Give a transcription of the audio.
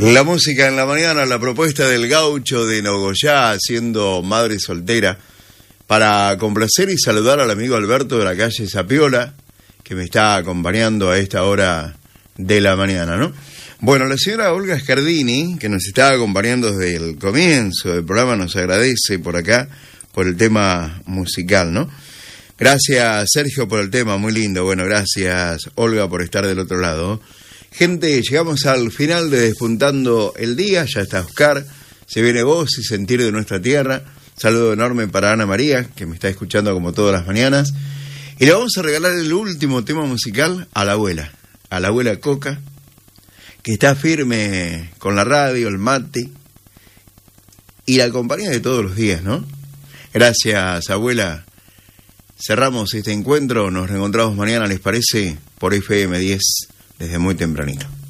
La música en la mañana, la propuesta del gaucho de Nogoyá, siendo madre soltera, para complacer y saludar al amigo Alberto de la calle Zapiola, que me está acompañando a esta hora de la mañana, ¿no? Bueno, la señora Olga Scardini, que nos está acompañando desde el comienzo del programa, nos agradece por acá, por el tema musical, ¿no? Gracias, Sergio, por el tema, muy lindo. Bueno, gracias, Olga, por estar del otro lado. Gente, llegamos al final de Despuntando el Día, ya está Oscar, se viene Voz y Sentir de Nuestra Tierra. Saludo enorme para Ana María, que me está escuchando como todas las mañanas. Y le vamos a regalar el último tema musical a la abuela Coca, que está firme con la radio, el mate y la compañía de todos los días, ¿no? Gracias, abuela. Cerramos este encuentro, nos reencontramos mañana, ¿les parece? Por FM 10, desde muy tempranito.